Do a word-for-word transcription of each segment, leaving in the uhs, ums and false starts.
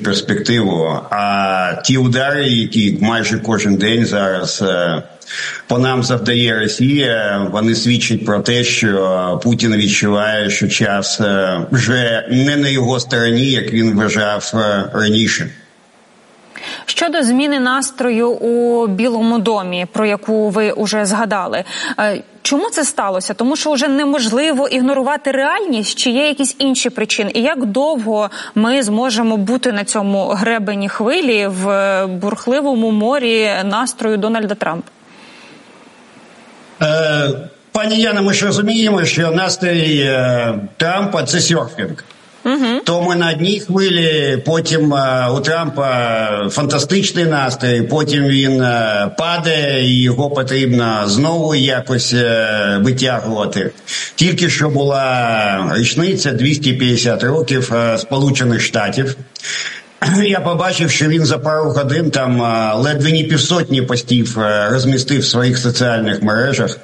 перспективу. А ті удари, які майже кожен день зараз по нам завдає Росія, вони свідчать про те, що Путін відчуває, що час вже не на його стороні, як він вважав раніше. Щодо зміни настрою у Білому домі, про яку ви вже згадали, чому це сталося? Тому що вже неможливо ігнорувати реальність, чи є якісь інші причини? І як довго ми зможемо бути на цьому гребені хвилі в бурхливому морі настрою Дональда Трампа? Е, пані Яна, ми ж розуміємо, що настрій е, Трампа – це серфінг. Угу. То ми на одній хвилі, потім а, у Трампа фантастичний настрій, потім він а, падає і його потрібно знову якось а, витягувати. Тільки що була річниця двісті п'ятдесят років а, Сполучених Штатів. Я побачив, що він за пару годин там а, ледве не півсотні постів а, розмістив в своїх соціальних мережах.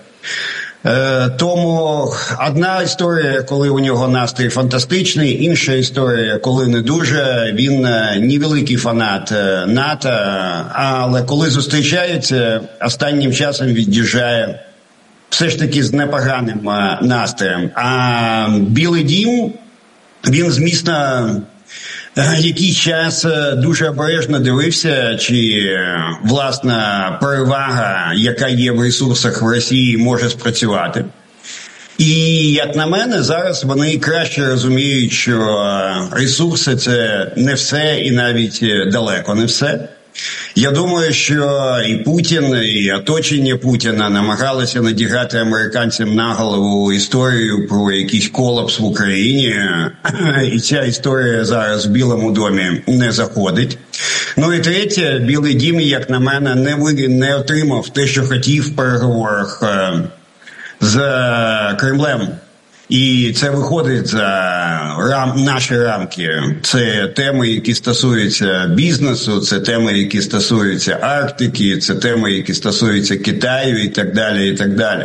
Тому одна історія, коли у нього настрій фантастичний, інша історія, коли не дуже. Він невеликий фанат НАТО, але коли зустрічаються, останнім часом від'їжджає все ж таки з непоганим настроєм. А Білий дім, він змісно якийсь час дуже обережно дивився, чи власна перевага, яка є в ресурсах в Росії, може спрацювати. І, як на мене, зараз вони краще розуміють, що ресурси – це не все і навіть далеко не все. Я думаю, що і Путін, і оточення Путіна намагалися надягати американцям на голову історію про якийсь колапс в Україні. І ця історія зараз в Білому домі не заходить. Ну і третє, Білий дім, як на мене, не, ви, не отримав те, що хотів в переговорах з Кремлем. І це виходить за рам, наші рамки. Це теми, які стосуються бізнесу, це теми, які стосуються Арктики, це теми, які стосуються Китаю і так далі, і так далі.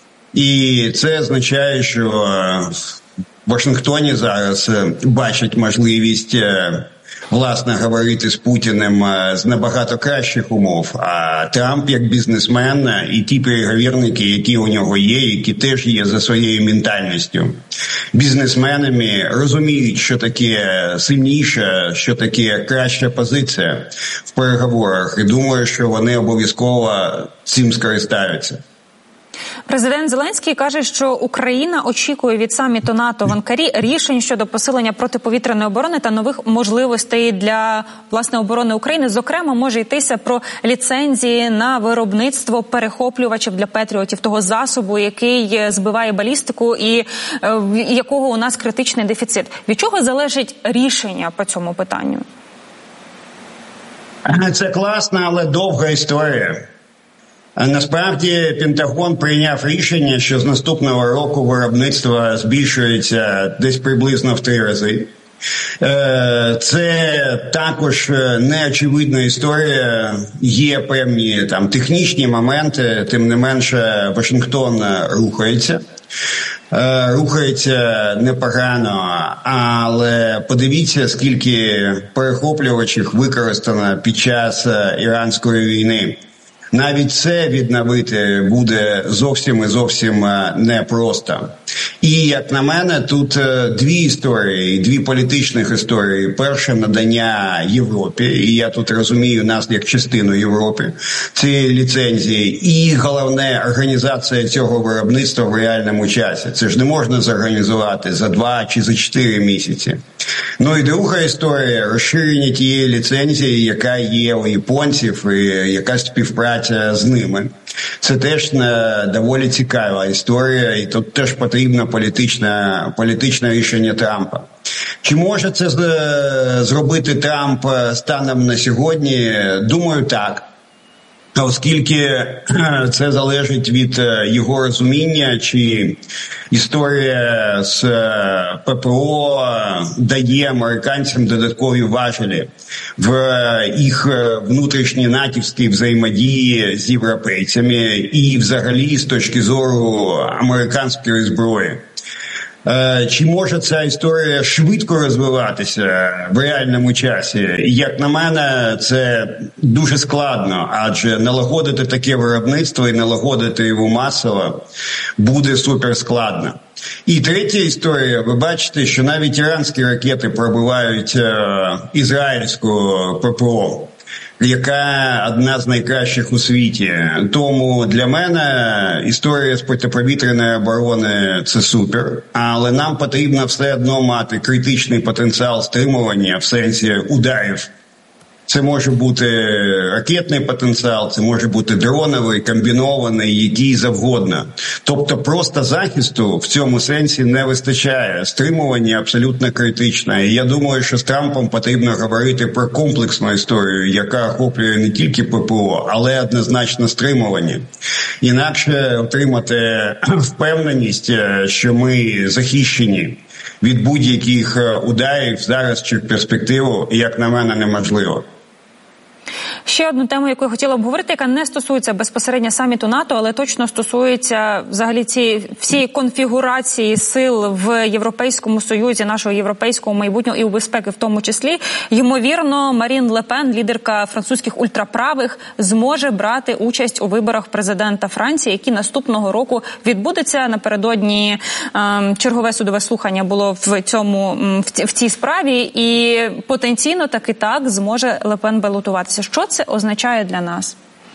І це означає, що в Вашингтоні зараз бачать можливість, власне, говорити з Путіним з набагато кращих умов. А Трамп, як бізнесмен, і ті переговірники, які у нього є, які теж є за своєю ментальністю бізнесменами, розуміють, що таке сильніша, що таке краща позиція в переговорах. І думаю, що вони обов'язково цим скористаються. Президент Зеленський каже, що Україна очікує від саміту НАТО в Анкарі рішень щодо посилення протиповітряної оборони та нових можливостей для, власне, оборони України. Зокрема, може йтися про ліцензії на виробництво перехоплювачів для Петріотів, того засобу, який збиває балістику і е, якого у нас критичний дефіцит. Від чого залежить рішення по цьому питанню? Це класна, але довга історія. Насправді, Пентагон прийняв рішення, що з наступного року виробництво збільшується десь приблизно в три рази. Це також неочевидна історія, є певні там технічні моменти, тим не менше Вашингтон рухається. Рухається непогано, але подивіться, скільки перехоплювачів використано під час іранської війни. Навіть це відновити буде зовсім і зовсім непросто. І, як на мене, тут дві історії, дві політичних історії. Перше – надання Європі, і я тут розумію нас як частину Європи, цієї ліцензії. І, головне, організація цього виробництва в реальному часі. Це ж не можна зорганізувати за два чи за чотири місяці. Ну і друга історія – розширення тієї ліцензії, яка є у японців і якась співпраця з ними. Це теж доволі цікава історія, і тут теж потрібно політичне, політичне рішення Трампа. Чи може це зробити Трамп станом на сьогодні? Думаю, так. Оскільки це залежить від його розуміння, чи історія з ППО дає американцям додаткові важелі в їх внутрішній натівській взаємодії з європейцями і взагалі з точки зору американської зброї. Чи може ця історія швидко розвиватися в реальному часі? Як на мене, це дуже складно, адже налагодити таке виробництво і налагодити його масово буде суперскладно. І третя історія, ви бачите, що навіть іранські ракети пробивають ізраїльську ППО, яка одна з найкращих у світі. Тому для мене історія з протиповітряної оборони – це супер, але нам потрібно все одно мати критичний потенціал стримування в сенсі ударів. Це може бути ракетний потенціал, це може бути дроновий, комбінований, який завгодно. Тобто просто захисту в цьому сенсі не вистачає. Стримування абсолютно критичне. І я думаю, що з Трампом потрібно говорити про комплексну історію, яка охоплює не тільки ППО, але однозначно стримування. Інакше отримати впевненість, що ми захищені від будь-яких ударів зараз чи в перспективу, як на мене, неможливо. Ще одну тему, яку я хотіла обговорити, яка не стосується безпосередньо саміту НАТО, але точно стосується взагалі цієї всієї конфігурації сил в Європейському Союзі, нашого європейського майбутнього і у безпеки в тому числі. Ймовірно, Марін Ле Пен, лідерка французьких ультраправих, зможе брати участь у виборах президента Франції, які наступного року відбудеться. Напередодні е, чергове судове слухання було в цьому в, в цій справі, і потенційно таки так зможе Ле Пен балотуватися. Що це означає для нас?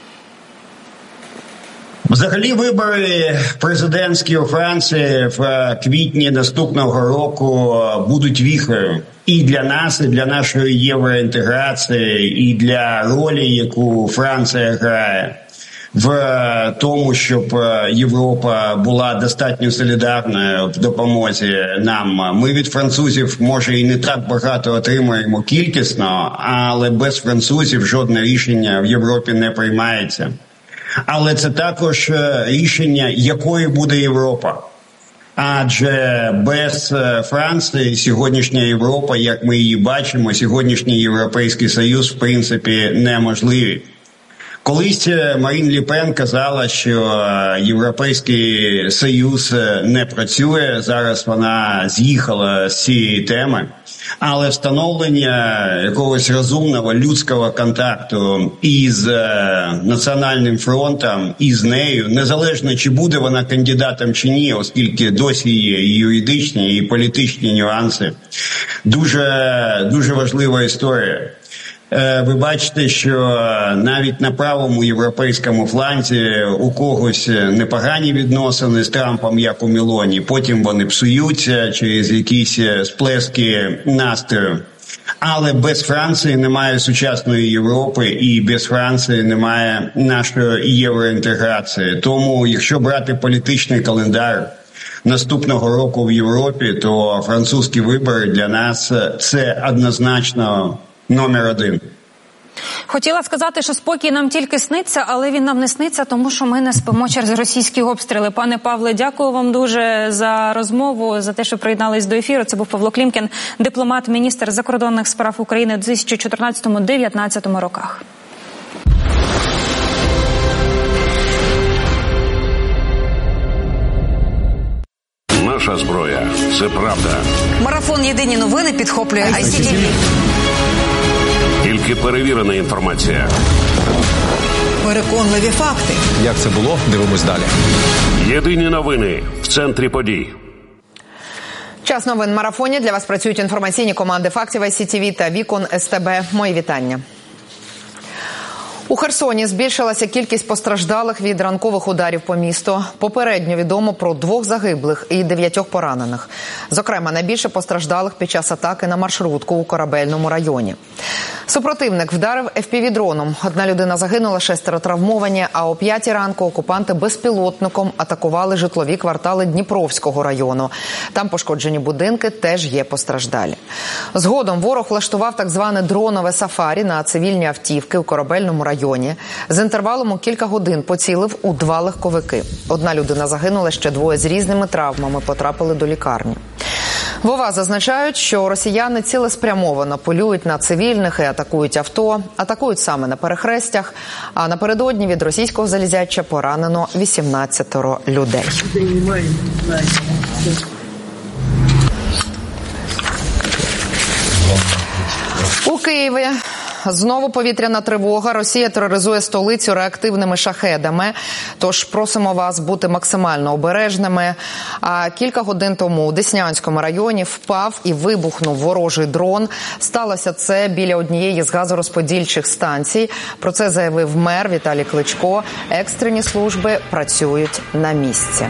Взагалі вибори президентські у Франції в квітні наступного року будуть віхою і для нас, і для нашої євроінтеграції, і для ролі, яку Франція грає в тому, щоб Європа була достатньо солідарною в допомозі нам. Ми від французів, може, і не так багато отримуємо кількісно, але без французів жодне рішення в Європі не приймається. Але це також рішення, якою буде Європа. Адже без Франції сьогоднішня Європа, як ми її бачимо, сьогоднішній Європейський Союз, в принципі, неможливі. Колись Марін Ле Пен казала, що Європейський Союз не працює, зараз вона з'їхала з цієї теми, але встановлення якогось розумного людського контакту із Національним фронтом, із нею, незалежно чи буде вона кандидатом чи ні, оскільки досі є і юридичні, і політичні нюанси, дуже, дуже важлива історія. Ви бачите, що навіть на правому європейському фланзі у когось непогані відносини з Трампом, як у Мелоні. Потім вони псуються через якісь сплески настрою. Але без Франції немає сучасної Європи і без Франції немає нашої євроінтеграції. Тому, якщо брати політичний календар наступного року в Європі, то французькі вибори для нас – це однозначно номер один. Хотіла сказати, що спокій нам тільки сниться, але він нам не сниться, тому що ми не спимо через російські обстріли. Пане Павле, дякую вам дуже за розмову, за те, що приєднались до ефіру. Це був Павло Клімкін, дипломат, міністр закордонних справ України у дві тисячі чотирнадцятому - дві тисячі дев'ятнадцятому роках. Наша зброя – це правда. Марафон «Єдині новини» підхоплює ай сі ті ві. Тільки перевірена інформація. Переконливі факти. Як це було? Дивимось далі. Єдині новини в центрі подій. Час новин в марафоні. Для вас працюють інформаційні команди фактів ай сі ті ві та Вікон ес те бе. Мої вітання. У Херсоні збільшилася кількість постраждалих від ранкових ударів по місту. Попередньо відомо про двох загиблих і дев'ятьох поранених. Зокрема, найбільше постраждалих під час атаки на маршрутку у Корабельному районі. Супротивник вдарив еф пі ві-дроном. Одна людина загинула, шестеро травмовані, а о п'ятій ранку окупанти безпілотником атакували житлові квартали Дніпровського району. Там пошкоджені будинки, теж є постраждалі. Згодом ворог влаштував так зване дронове сафарі на цивільні автівки у Корабельному районі. З інтервалом у кілька годин поцілив у два легковики. Одна людина загинула, ще двоє з різними травмами потрапили до лікарні. В ОВА зазначають, що росіяни цілеспрямовано полюють на цивільних і атакують авто, атакують саме на перехрестях, а напередодні від російського залізяча поранено вісімнадцятеро людей. Києві знову повітряна тривога. Росія тероризує столицю реактивними шахедами. Тож просимо вас бути максимально обережними. А кілька годин тому у Деснянському районі впав і вибухнув ворожий дрон. Сталося це біля однієї з газорозподільчих станцій. Про це заявив мер Віталій Кличко. Екстрені служби працюють на місці.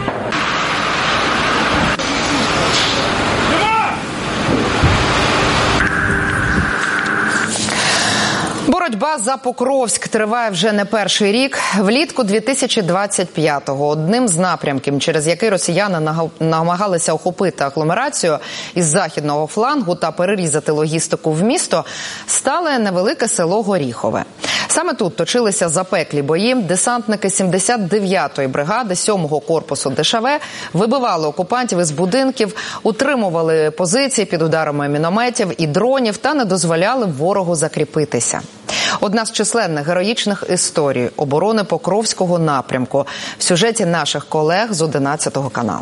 Боротьба за Покровськ триває вже не перший рік. Влітку дві тисячі двадцять п'ятого одним з напрямків, через який росіяни намагалися охопити агломерацію із західного флангу та перерізати логістику в місто, стало невелике село Горіхове. Саме тут точилися запеклі бої. Десантники сімдесят дев'ятої бригади сьомого корпусу Д Ш В вибивали окупантів із будинків, утримували позиції під ударами мінометів і дронів та не дозволяли ворогу закріпитися. Одна з численних героїчних історій оборони Покровського напрямку в сюжеті наших колег з одинадцятого каналу.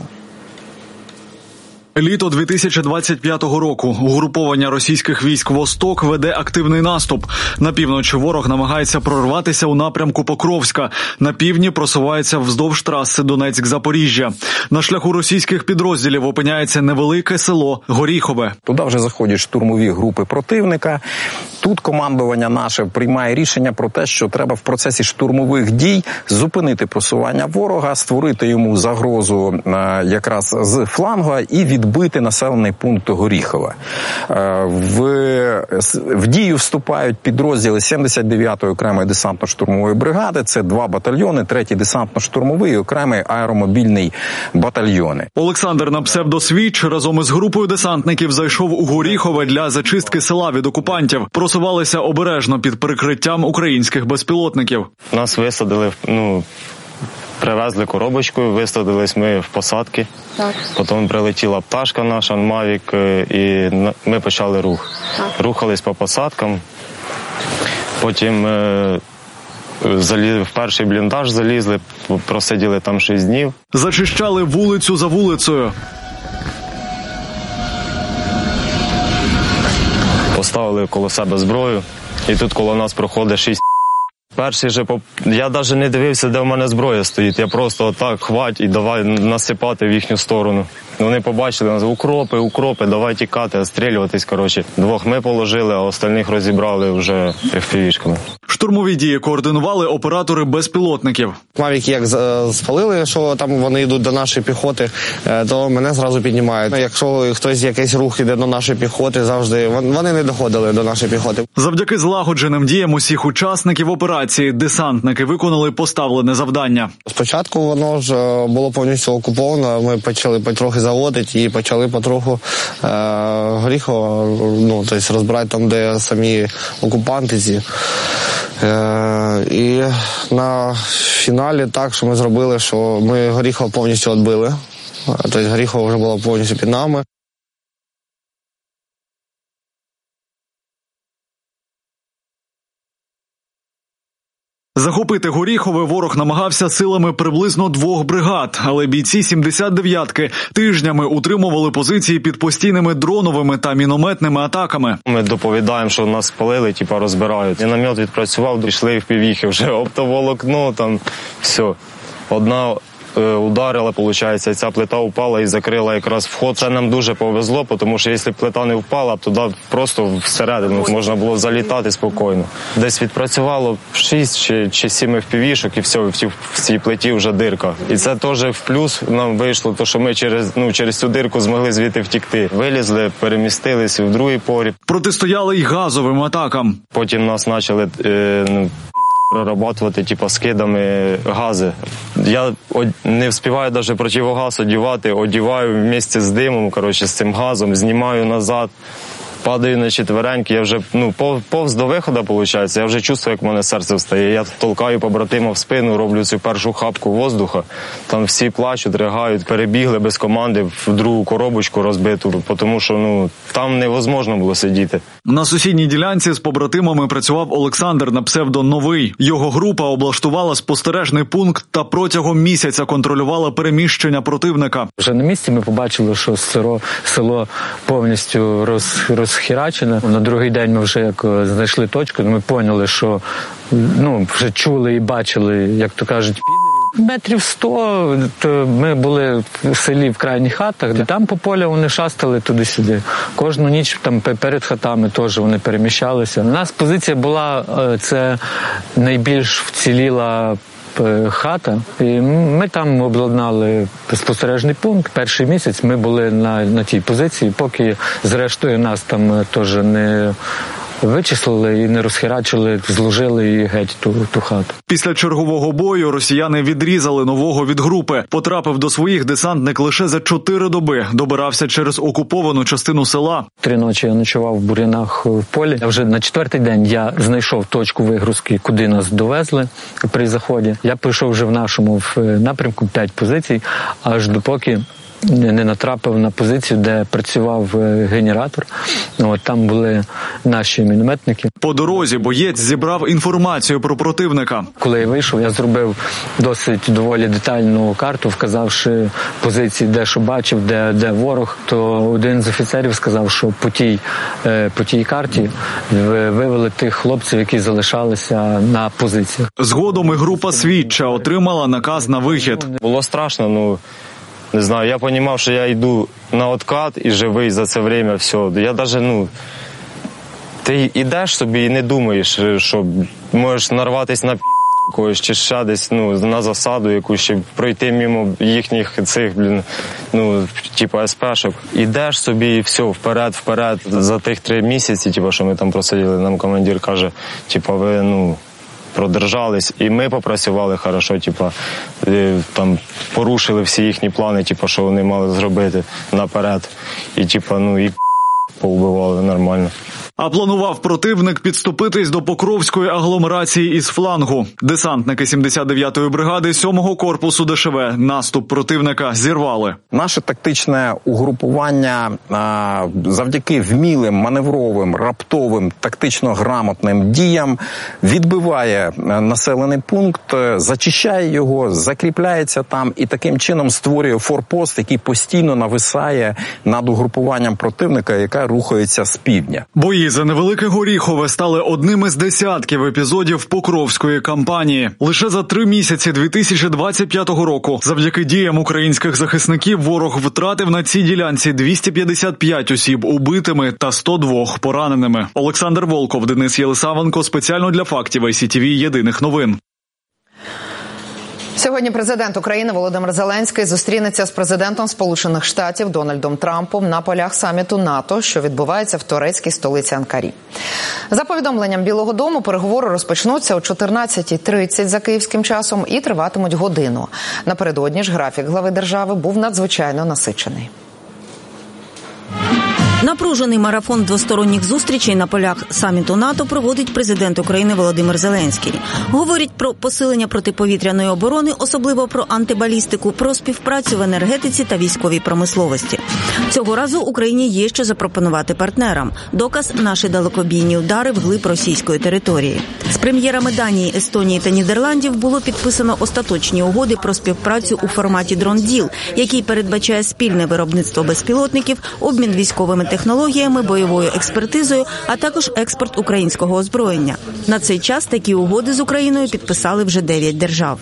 Літо дві тисячі двадцять п'ятого року. Угруповання російських військ «Восток» веде активний наступ. На півночі ворог намагається прорватися у напрямку Покровська. На півдні просувається вздовж траси Донецьк-Запоріжжя. На шляху російських підрозділів опиняється невелике село Горіхове. Туди вже заходять штурмові групи противника. Тут командування наше приймає рішення про те, що треба в процесі штурмових дій зупинити просування ворога, створити йому загрозу якраз з флангу і відбити населений пункт Горіхове. В, в дію вступають підрозділи сімдесят дев'ятої окремої десантно-штурмової бригади, це два батальйони, третій десантно-штурмовий і окремий аеромобільний батальйони. Олександр на псевдосвіч разом із групою десантників зайшов у Горіхове для зачистки села від окупантів. Просувалися обережно під прикриттям українських безпілотників. Нас висадили, ну, привезли коробочку, висадились ми в посадки. Так. Потім прилетіла пташка наша, Мавік, і ми почали рух. Так. Рухались по посадкам. Потім е, заліз, в перший бліндаж залізли, просиділи там шість днів. Зачищали вулицю за вулицею. Поставили коло себе зброю, і тут коло нас проходить шість. Перший же, я навіть не дивився, де в мене зброя стоїть. Я просто отак хвать і давай насипати в їхню сторону. Вони побачили нас, укропи, укропи, давай тікати, острілюватись, коротше. Двох ми положили, а остальних розібрали вже еф пі ві-шками. Штурмові дії координували оператори безпілотників. Мавіки як спалили, що там вони йдуть до нашої піхоти, то мене зразу піднімають. Якщо хтось якийсь рух іде до нашої піхоти, завжди вони не доходили до нашої піхоти. Завдяки злагодженим діям усіх учасників операції десантники виконали поставлене завдання. Спочатку воно ж було повністю окуповано, ми почали потрохи заводити і почали потроху е, Горіхово, ну, тобто розбирати там, де самі окупанти ці. Е, і на фіналі так, що ми зробили, що ми Горіхово повністю відбили. Тобто Горіхово вже було повністю під нами. Захопити Горіхове ворог намагався силами приблизно двох бригад, але бійці сімдесят дев'ятки тижнями утримували позиції під постійними дроновими та мінометними атаками. Ми доповідаємо, що нас спалили, типа розбирають. Міномет відпрацював, дійшли в півіхи, вже оптоволокно, там все. Одна ударила, виходить, ця плита упала і закрила якраз вход. Це нам дуже повезло, тому що якщо плита не впала, туди просто всередину можна було залітати спокійно. Десь відпрацювало шість чи, чи сім еф пі ві-шок і все, в цій, в цій плиті вже дирка. І це теж в плюс нам вийшло, то що ми через, ну, через цю дирку змогли звідти втікти. Вилізли, перемістились в другий погріб. Протистояли й газовим атакам. Потім нас почали е, ну, прорабатувати, типу, скидами гази. Я не встигаю навіть противогаз одягати, одягаю вместе з димом, коротше, з цим газом, знімаю назад, падаю на четвереньки, я вже, ну, повз до виходу, виходить, я вже чувствую, як в мене серце встає. Я толкаю побратима в спину, роблю цю першу хапку воздуха, там всі плачуть, ригають, перебігли без команди в другу коробочку розбиту, тому що, ну, там невозможно було сидіти. На сусідній ділянці з побратимами працював Олександр на псевдо Новий. Його група облаштувала спостережний пункт та протягом місяця контролювала переміщення противника. Вже на місці ми побачили, що село, село повністю роз, розхерачене. На другий день ми вже як знайшли точку, ми поняли, що ну, вже чули і бачили, як то кажуть, підерів. Метрів сто то ми були в селі в крайніх хатах, де там по полю вони шастали туди-сюди. Кожну ніч там перед хатами теж вони переміщалися. У нас позиція була, це найбільш вціліла хата, і ми там обладнали спостережний пункт. Перший місяць ми були на, на тій позиції, поки зрештою нас там теж не вичислили і не розхерачили, зложили і геть ту, ту хату. Після чергового бою росіяни відрізали Нового від групи. Потрапив до своїх десантник лише за чотири доби. Добирався через окуповану частину села. Три ночі я ночував в бур'янах в полі. А вже на четвертий день я знайшов точку вигрузки, куди нас довезли при заході. Я пішов вже в нашому в напрямку п'ять позицій, аж допоки не натрапив на позицію, де працював генератор. От там були наші мінометники. По дорозі боєць зібрав інформацію про противника. Коли я вийшов, я зробив досить доволі детальну карту, вказавши позиції, де що бачив, де, де ворог. То один з офіцерів сказав, що по тій, по тій карті вивели тих хлопців, які залишалися на позиціях. Згодом і група «Свідча» отримала наказ на вихід. Було страшно, ну, не знаю, я розумів, що я йду на откат і живий за це время, все. Я навіть, ну, ти йдеш собі і не думаєш, що можеш нарватися на якоїсь чи ще десь, ну, на засаду якусь, чи пройти мимо їхніх цих, блін, ну, типу ес-пешок. Ідеш собі і все, вперед, вперед. За тих три місяці, типу, що ми там просиділи, нам командир каже, типу, ви, ну, продержались, і ми попрацювали хорошо, типа, там порушили всі їхні плани, типа, що вони мали зробити наперед. І типа, ну, і повбивали нормально. А планував противник підступитись до Покровської агломерації із флангу. Десантники сімдесят дев'ятої бригади сьомого корпусу Де Ше Ve наступ противника зірвали. Наше тактичне угрупування завдяки вмілим, маневровим, раптовим, тактично грамотним діям відбиває населений пункт, зачищає його, закріпляється там і таким чином створює форпост, який постійно нависає над угрупуванням противника, яка рухається з півдня. Бої за Невелике Горіхове стали одним із десятків епізодів Покровської кампанії. Лише за три місяці дві тисячі двадцять п'ятого року завдяки діям українських захисників ворог втратив на цій ділянці двісті п'ятдесят п'ять осіб убитими та сто два пораненими. Олександр Волков, Денис Єлисавенко. Спеціально для фактів ай сі ті ві Єдиних новин. Сьогодні президент України Володимир Зеленський зустрінеться з президентом Сполучених Штатів Дональдом Трампом на полях саміту НАТО, що відбувається в турецькій столиці Анкарі. За повідомленням Білого дому, переговори розпочнуться о чотирнадцятій тридцять за київським часом і триватимуть годину. Напередодні ж графік глави держави був надзвичайно насичений. Напружений марафон двосторонніх зустрічей на полях саміту НАТО проводить президент України Володимир Зеленський. Говорить про посилення протиповітряної оборони, особливо про антибалістику, про співпрацю в енергетиці та військовій промисловості. Цього разу Україні є що запропонувати партнерам. Доказ – наші далекобійні удари вглиб російської території. З прем'єрами Данії, Естонії та Нідерландів було підписано остаточні угоди про співпрацю у форматі «Дрон-діл», який передбачає спільне виробництво безпілотників, обмін військовими технологіями, бойовою експертизою, а також експорт українського озброєння. На цей час такі угоди з Україною підписали вже дев'ять держав.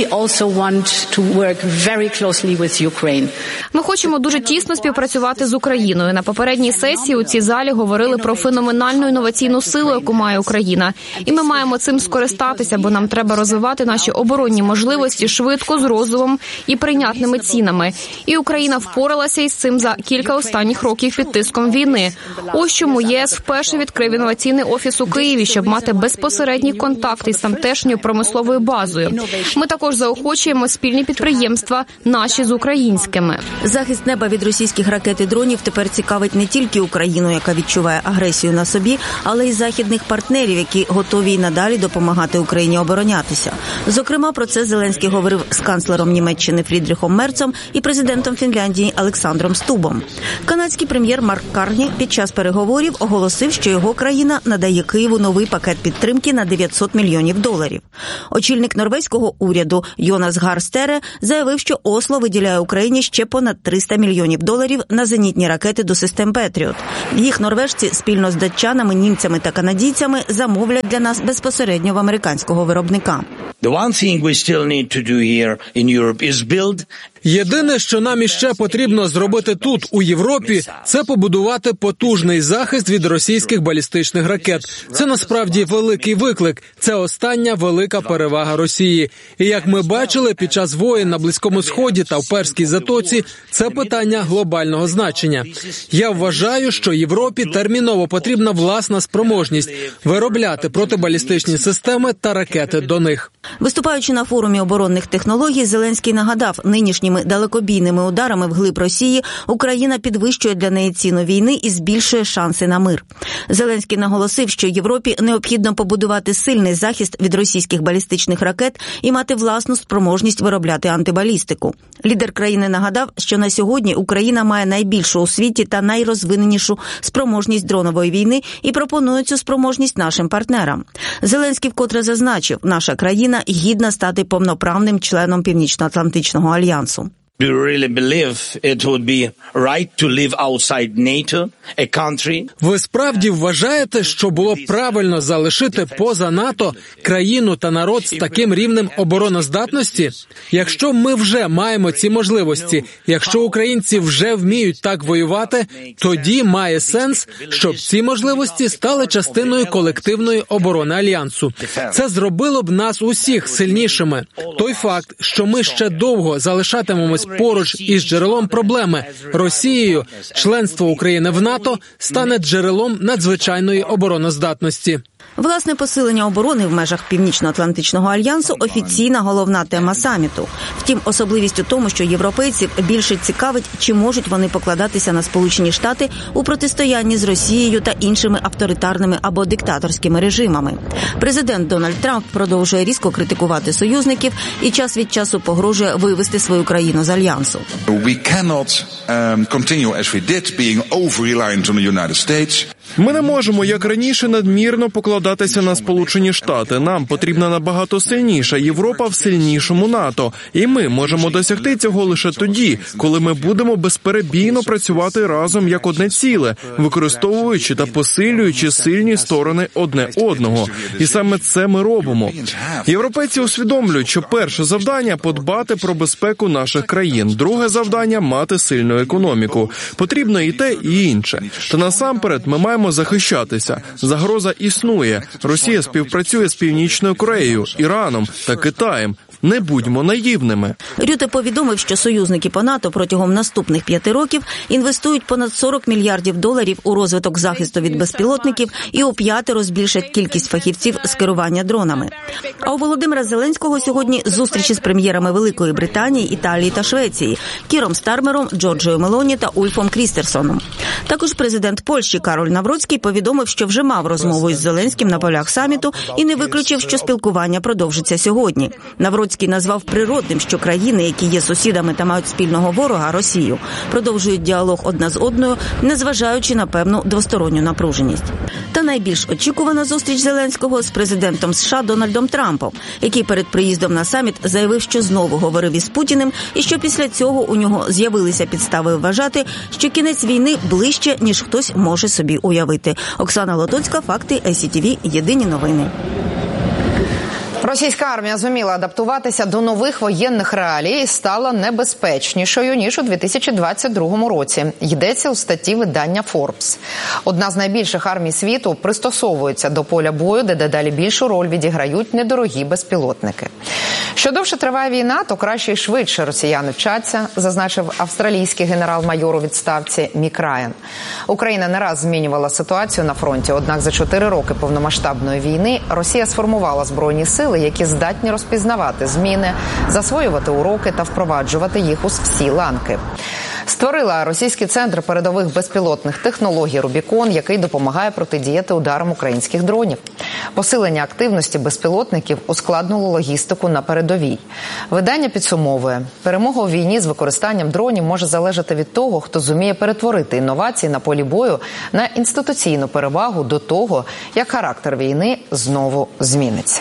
Ми хочемо дуже тісно співпрацювати з Україною. На попередній сесії у цій залі говорили про феноменальну інноваційну силу, яку має Україна. І ми маємо цим скористатися, бо нам треба розвивати наші оборонні можливості швидко, з розумом і прийнятними цінами. І Україна впоралася із цим за кілька останніх років під тиском війни. Ось чому ЄС вперше відкрив інноваційний офіс у Києві, щоб мати безпосередні контакти з тамтешньою промисловою базою. Ми також заохочуємо спільні підприємства, наші з українськими. Захист неба від російських ракет і дронів тепер цікавить не тільки Україну, яка відчуває агресію на собі, але й західних партнерів, які готові й надалі допомагати Україні оборонятися. Зокрема, про це Зеленський говорив з канцлером Німеччини Фрідріхом Мерцом і президентом Фінляндії Олександром Стубом. Канадський прем'єр Марк Карні під час переговорів оголосив, що його країна надає Києву новий пакет підтримки на дев'ятсот мільйонів доларів. Очільник норвезького уряду Йонас Гар Стере заявив, що Осло виділяє Україні ще понад триста мільйонів доларів на зенітні ракети до систем «Петріот». Їх норвежці спільно з датчанами, німцями та канадійцями замовлять для нас безпосередньо в американського виробника. Єдине, що нам іще потрібно зробити тут, у Європі, це побудувати потужний захист від російських балістичних ракет. Це насправді великий виклик. Це остання велика перевага Росії. І як ми бачили під час воєн на Близькому Сході та в Перській затоці, це питання глобального значення. Я вважаю, що Європі терміново потрібна власна спроможність виробляти протибалістичні системи та ракети до них. Виступаючи на форумі оборонних технологій, Зеленський нагадав, нинішніми далекобійними ударами вглиб Росії Україна підвищує для неї ціну війни і збільшує шанси на мир. Зеленський наголосив, що Європі необхідно побудувати сильний захист від російських балістичних ракет і мати власну спроможність виробляти антибалістику. Лідер країни нагадав, що на сьогодні Україна має найбільшу у світі та найрозвиненішу спроможність дронової війни і пропонує цю спроможність нашим партнерам. Зеленський вкотре зазначив, наша країна гідна стати повноправним членом Північно-Атлантичного альянсу. Do you really believe it would be right to live outside NATO, a country? Ви справді вважаєте, що було б правильно залишити поза НАТО країну та народ з таким рівнем обороноздатності? Якщо ми вже маємо ці можливості, якщо українці вже вміють так воювати, тоді має сенс, щоб ці можливості стали частиною колективної оборони Альянсу. Це зробило б нас усіх сильнішими. Той факт, що ми ще довго залишатимемось поруч із джерелом проблеми – Росією, членство України в НАТО стане джерелом надзвичайної обороноздатності. Власне, посилення оборони в межах Північно-Атлантичного альянсу – офіційна головна тема саміту. Втім, особливість у тому, що європейців більше цікавить, чи можуть вони покладатися на Сполучені Штати у протистоянні з Росією та іншими авторитарними або диктаторськими режимами. Президент Дональд Трамп продовжує різко критикувати союзників і час від часу погрожує вивести свою країну з альянсу. Ми не можемо, як раніше, надмірно покладатися на Сполучені Штати. Нам потрібна набагато сильніша Європа в сильнішому НАТО. І ми можемо досягти цього лише тоді, коли ми будемо безперебійно працювати разом як одне ціле, використовуючи та посилюючи сильні сторони одне одного. І саме це ми робимо. Європейці усвідомлюють, що перше завдання – подбати про безпеку наших країн. Друге завдання – мати сильну економіку. Потрібно і те, і інше. Та насамперед ми маємо захищатися. Загроза існує. Росія співпрацює з Північною Кореєю, Іраном та Китаєм. Не будьмо наївними. Рюте повідомив, що союзники по НАТО протягом наступних п'яти років інвестують понад сорок мільярдів доларів у розвиток захисту від безпілотників і у п'ятеро збільшать кількість фахівців з керування дронами. А у Володимира Зеленського сьогодні зустрічі з прем'єрами Великої Британії, Італії та Швеції – Кіром Стармером, Джорджою Мелоні та Ульфом Крістерсоном. Також президент Польщі Кароль Навроцький повідомив, що вже мав розмову із Зеленським на полях саміту і не виключив, що спілкування продовжиться сьогодні. Навроцький назвав природним, що країни, які є сусідами та мають спільного ворога – Росію, продовжують діалог одна з одною, незважаючи на певну двосторонню напруженість. Та найбільш очікувана зустріч Зеленського з президентом США Дональдом Трампом, який перед приїздом на саміт заявив, що знову говорив із Путіним і що після цього у нього з'явилися підстави вважати, що кінець війни ближче, ніж хтось може собі уявити. Оксана Лотоцька, Факти, ай сі ті ві, Єдині новини. Російська армія зуміла адаптуватися до нових воєнних реалій і стала небезпечнішою, ніж у дві тисячі двадцять другому році. Йдеться у статті видання Forbes. Одна з найбільших армій світу пристосовується до поля бою, де дедалі більшу роль відіграють недорогі безпілотники. Що довше триває війна, то краще і швидше росіяни вчаться, зазначив австралійський генерал-майор у відставці Мік Райан. Україна не раз змінювала ситуацію на фронті, однак за чотири роки повномасштабної війни Росія сформувала збройні сили, які здатні розпізнавати зміни, засвоювати уроки та впроваджувати їх у всі ланки. Створила російський центр передових безпілотних технологій «Рубікон», який допомагає протидіяти ударам українських дронів. Посилення активності безпілотників ускладнило логістику на передовій. Видання підсумовує, перемога у війні з використанням дронів може залежати від того, хто зуміє перетворити інновації на полі бою на інституційну перевагу до того, як характер війни знову зміниться.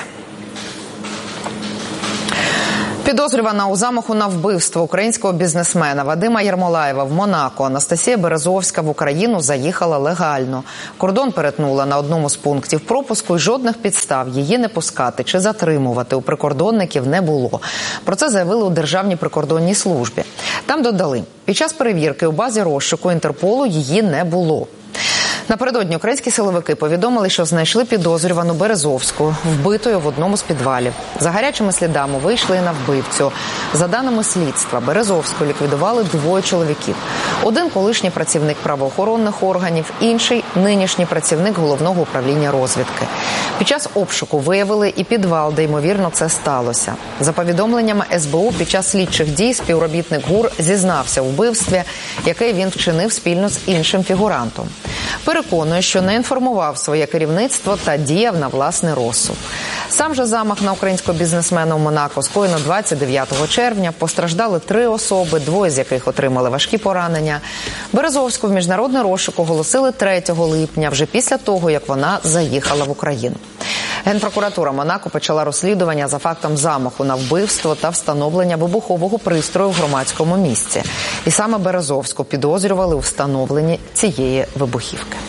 Підозрювана у замаху на вбивство українського бізнесмена Вадима Єрмолаєва в Монако Анастасія Березовська в Україну заїхала легально. Кордон перетнула на одному з пунктів пропуску і жодних підстав її не пускати чи затримувати у прикордонників не було. Про це заявили у Державній прикордонній службі. Там додали, під час перевірки у базі розшуку Інтерполу її не було. Напередодні українські силовики повідомили, що знайшли підозрювану Березовську, вбитою в одному з підвалів. За гарячими слідами вийшли і на вбивцю. За даними слідства, Березовську ліквідували двоє чоловіків. Один – колишній працівник правоохоронних органів, інший – нинішній працівник Головного управління розвідки. Під час обшуку виявили і підвал, де, ймовірно, це сталося. За повідомленнями ес бе у, під час слідчих дій співробітник ГУР зізнався у вбивстві, яке він вчинив спільно з іншим фігурантом. Переконує, що не інформував своє керівництво та діяв на власний розсуд. Сам же замах на українського бізнесмена у Монако скоєно двадцять дев'ятого червня. Постраждали три особи, двоє з яких отримали важкі поранення. Березовську в міжнародний розшук оголосили третього липня, вже після того, як вона заїхала в Україну. Генпрокуратура Монако почала розслідування за фактом замаху на вбивство та встановлення вибухового пристрою в громадському місці. І саме Березовську підозрювали у встановленні цієї вибухівки.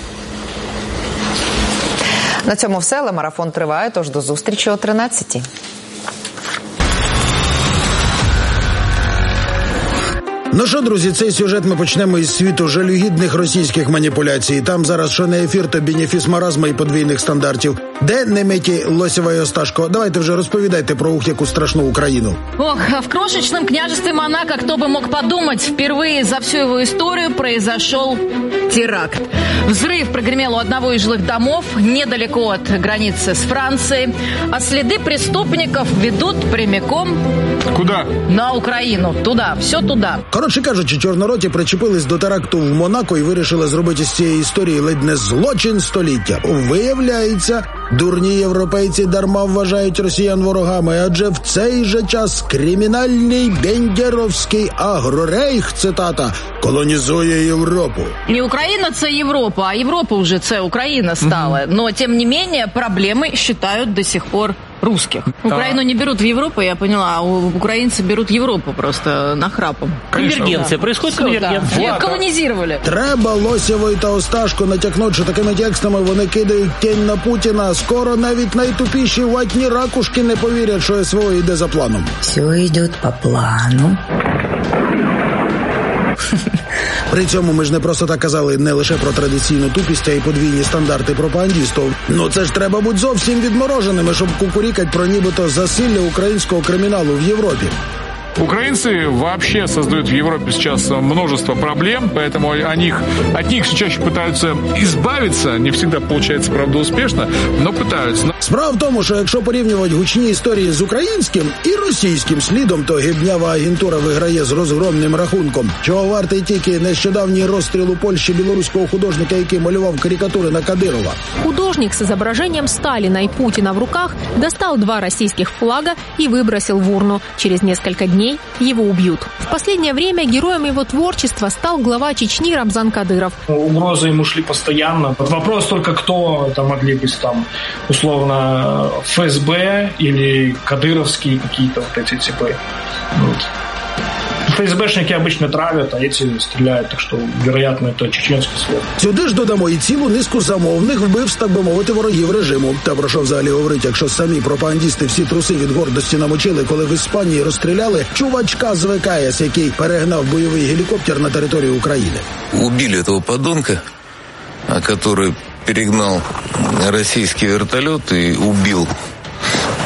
На цьому все, але марафон триває, тож до зустрічі о тринадцятій. Ну що, друзі, цей сюжет ми почнемо із світу жалюгідних російських маніпуляцій. Там зараз що не ефір, то бенефіс маразма і подвійних стандартів. Де Неметі, Лосєва і Осташко? Давайте вже розповідайте про ух, яку страшну Україну. Ох, в крошечном княжестве Монако, кто бы мог подумать, впервые за всю его историю произошел теракт. Взрыв прогремел у одного из жилых домов недалеко от границы с Францией, а следы преступников ведут прямиком... Куда? На Україну. Туда. Все туда. Коротше кажучи, чорнороті причепились до теракту в Монако і вирішили зробити з цієї історії ледь не злочин століття. Виявляється, дурні європейці дарма вважають росіян ворогами, адже в цей же час кримінальний бендєровський агрорейх, цитата, колонізує Європу. Не Україна – це Європа, а Європа вже – це Україна стала. Mm-hmm. Но, тем не менее, проблемы считают до сих пор русских. Да. Украину не берут в Европу, я поняла, а украинцы берут Европу просто нахрапом. Конвергенция. Происходит конвергенция. Да. Колонизировали. Треба Лосєвої та Осташко натякнути, що такими текстами вони кидають тінь на Путіна. Скоро навіть найтупіші ватні ракушки не повірять, що ес ве о йде за планом. Все йде по плану. При цьому ми ж не просто так казали не лише про традиційну тупість, а й подвійні стандарти пропагандістів. Ну це ж треба бути зовсім відмороженими, щоб кукурікать про нібито засилля українського криміналу в Європі. Украинцы вообще создают в Европе сейчас множество проблем, поэтому о них, от них все чаще пытаются избавиться. Не всегда получается, правда, успешно, но пытаются. Справа в тому, що якщо порівнювати гучні історії з українським і російським слідом, то гибнява агентура виграє з розгромним рахунком. Чого вартий тільки нещодавній розстріл у Польщі білоруського художника, який малював карикатури на Кадирова. Художник с изображением Сталина и Путина в руках достал два российских флага и выбросил в урну. Через несколько дней его убьют. В последнее время героем его творчества стал глава Чечни Рамзан Кадыров. Угрозы ему шли постоянно. Вот вопрос только, кто там могли быть там, условно, эф эс бэ или кадыровские какие-то вот эти типы. Вот. эф эс бэшники обычно травят, а эти стреляют, так что, вероятно, это чеченський слід. Сюди ж додамо і цілу низку замовних вбивств, так би мовити, ворогів режиму. Та про що взагалі говорить, якщо самі пропагандісти всі труси від гордості намочили, коли в Іспанії розстріляли чувачка з ве ка ес, який перегнав бойовий гелікоптер на територію України. Убили этого подонка, который перегнал российский вертолет и убил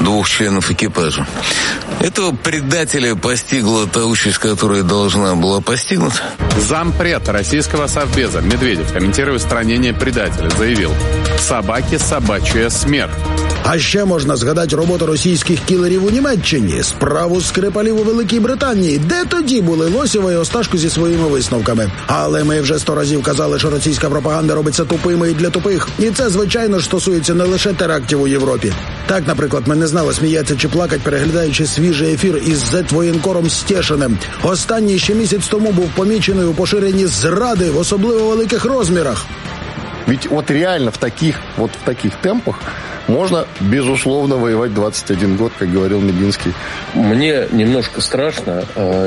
двух членов экипажа. Этого предателя постигла та участь, которая должна была постигнуть. Зампред российского совбеза Медведев, комментируя устранение предателя, заявил: «Собаки собачья смерть». А ще можна згадати роботу російських кілерів у Німеччині, справу Скрипалів у Великій Британії, де тоді були Лосєва і Осташко зі своїми висновками. Але ми вже сто разів казали, що російська пропаганда робиться тупими і для тупих. І це, звичайно ж, стосується не лише терактів у Європі. Так, наприклад, ми не знали, сміятися чи плакать, переглядаючи свіжий ефір із зет-воєнкором Стєшиним. Останній ще місяць тому був помічений у поширенні зради в особливо великих розмірах. Ведь вот реально в таких, вот в таких темпах можно, безусловно, воевать двадцать один год, как говорил Мединский. Мне немножко страшно,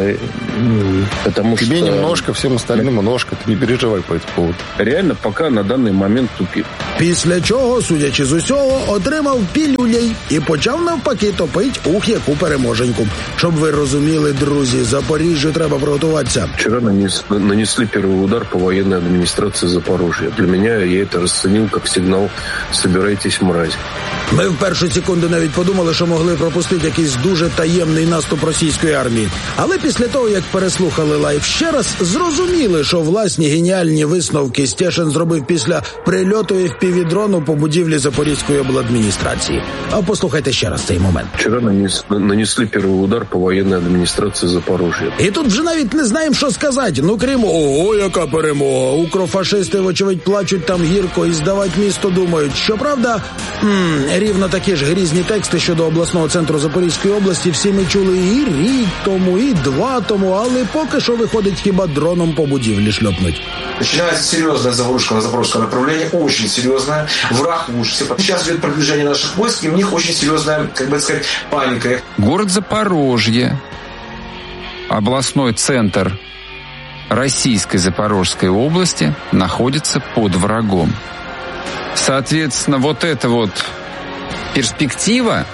потому Тебе что... Тебе немножко, всем остальным немножко, ты не переживай по этому поводу. Реально, пока на данный момент тупик. Після чого, судячи з усього, отримав пілюлей і почав навпаки топить ух яку переможеньку. Щоб ви розуміли, друзі, Запоріжжю треба приготуватися. Вчера нанесли, нанесли первый удар по военной администрации Запорожья. Для меня я это расценил как сигнал «собирайтесь, мразь». Ми в першу секунду навіть подумали, що могли пропустити якийсь дуже таємний наступ російської армії. Але після того, як переслухали лайв ще раз, зрозуміли, що власні геніальні висновки Стєшин зробив після прильоту еф пі ві-дрону по будівлі Запорізької обладміністрації. А послухайте ще раз цей момент. Вчора нанесли, нанесли перший удар по воєнній адміністрації Запорожжя. І тут вже навіть не знаємо, що сказати. Ну, крім «Ого, яка перемога! Укрофашисти, вочевидь, плачуть там гірко і здавати місто думають». Щоправда, м- рівно такі ж грізні тексти щодо обласного центру Запорізької області всі ми чули і рік тому, і два тому, але поки що виходить хіба дроном по будівлі шльопнуть. Начинается серьезная заварушка на запорожское направление, очень серьезная. Враг в ужасе. Сейчас идет продвижение наших войск, и у них очень серьезная, как бы сказать, паника. Город Запорожье, областной центр Российской Запорожской области, находится под врагом. Соответственно, вот эта вот перспектива,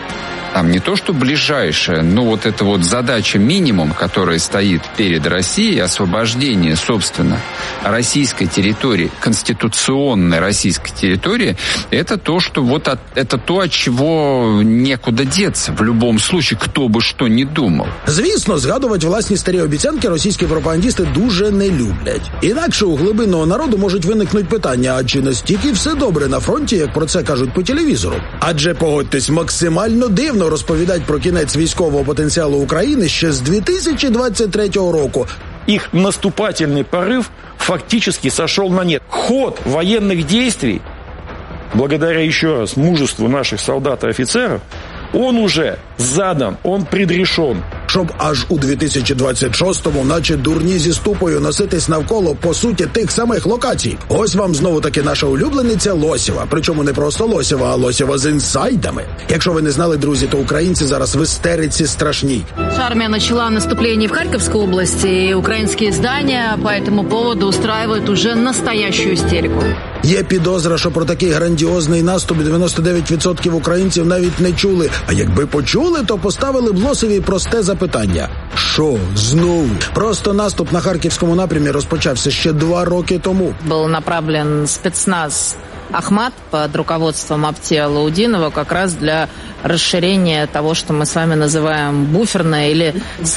там не то что ближайшая, но вот эта вот задача минимум, которая стоит перед Россией, освобождение, собственно, российской территории, конституционной российской территории, это то, что вот от, это то, от чего некуда деться в любом случае, кто бы что ни думав. Звісно, згадувати власні старі обіцянки російські пропагандісти дуже не люблять. Інакше у глибинного народу можуть виникнути питання, а чи настільки все добре на фронті, як про це кажуть по телевізору? Адже, погодьтесь, максимально дивно розповідати про кінець військового потенціалу України ще з дві тисячі двадцять третього року. Их наступательный порыв фактически сошел на нет. Ход военных действий, благодаря еще раз мужеству наших солдат и офицеров, он уже задан, он предрешен. Щоб аж у дві тисячі двадцять шостому, наче дурні зі ступою, носитись навколо, по суті, тих самих локацій. Ось вам знову-таки наша улюблениця Лосєва. Причому не просто Лосєва, а Лосєва з інсайдами. Якщо ви не знали, друзі, то українці зараз в істериці страшній. Армия начала наступление в Харьковской области, и украинские издания по этому поводу устраивают уже настоящую истерику. Є підозра, що про такий грандіозний наступ дев'яносто дев'ять відсотків українців навіть не чули. А якби почули, то поставили б Лосєві просте запитання. Що? Знову? Просто наступ на Харківському напрямі розпочався ще два роки тому. Был направлен спецназ «Ахмат» под руководством Аптия Лаудинова как раз для расширения того, что мы с вами называем буферная или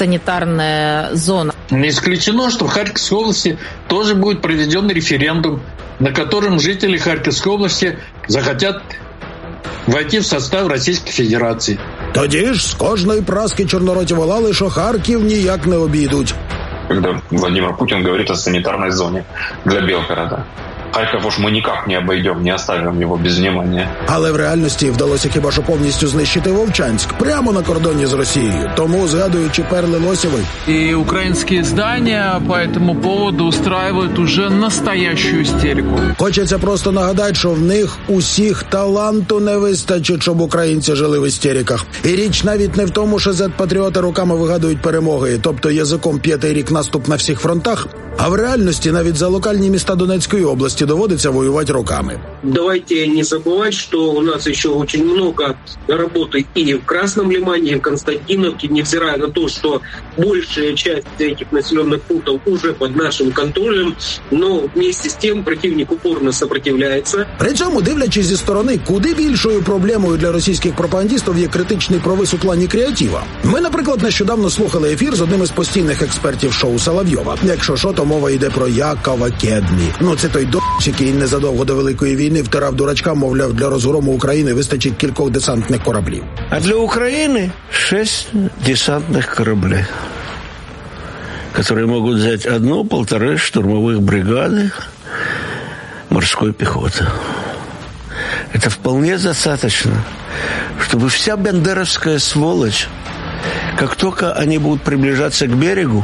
санитарная зона. Не исключено, что в Харьковской области тоже будет проведен референдум, на котором жители Харьковской области захотят войти в состав Российской Федерации. Тоді ж з кожної праски чорнороті волали, що Харків ніяк не обійдуть. Когда Владимир Путин говорит о санитарной зоне для Белгорода. Харьков уж мы никак не обойдем, не оставим его без внимания. Але в реальності вдалося хіба що повністю знищити Вовчанськ прямо на кордоні з Росією. Тому, згадуючи перли Лосєвої. И украинские издания по этому поводу устраивают уже настоящую истерику. Хочеться просто нагадати, що в них усіх таланту не вистачить, щоб українці жили в істериках. І річ навіть не в тому, що зет-патріоти руками вигадують перемоги, тобто язиком п'ятий рік наступ на всіх фронтах, а в реальності навіть за локальні міста Донецької області області доводиться воювати роками. Давайте не забывать, что у нас еще очень много работы и в Красном Лимане, и в Константиновке, невзирая на то, что большая часть этих населенных пунктов уже под нашим контролем, но вместе с тем противник упорно сопротивляется. При цьому, дивлячись зі сторони, куди більшою проблемою для російських пропагандистів є критичний провис у плані креатива. Ми, наприклад, нещодавно слухали ефір з одним із постійних експертів шоу Соловйова. Якщо що, то мова йде про Якова Кедмі. Ну, це той до***ч, який незадовго до Великої війни втирав дурачкам, мовляв, для розгрому України вистачить кількох десантних кораблів. А для України шесть десантных кораблей, которые могут взять одну-полторы штурмовых бригады морской пехоты. Это вполне достаточно, чтобы вся бандеровская сволочь, как только они будут приближаться к берегу,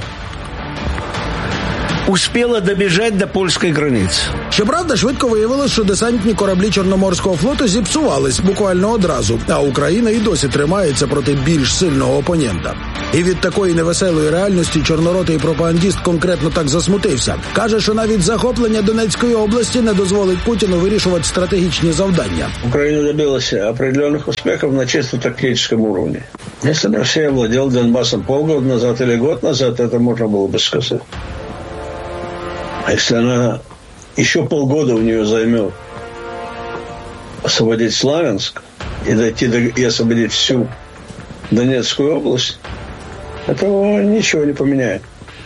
успіла добіжати до польської границі. Щоправда, швидко виявилось, що десантні кораблі Чорноморського флоту зіпсувались буквально одразу, а Україна і досі тримається проти більш сильного опонента. І від такої невеселої реальності чорноротий пропагандист конкретно так засмутився. Каже, що навіть захоплення Донецької області не дозволить Путіну вирішувати стратегічні завдання. Україна добилася определенних успіхів на чисто тактичному рівні. Якщо б Росія владела Донбасом полгода назад или год назад, це можна було б сказати. А если она еще полгода у нее займет освободить Славянск и дойти до, и освободить всю Донецкую область, этого ничего не поменяет.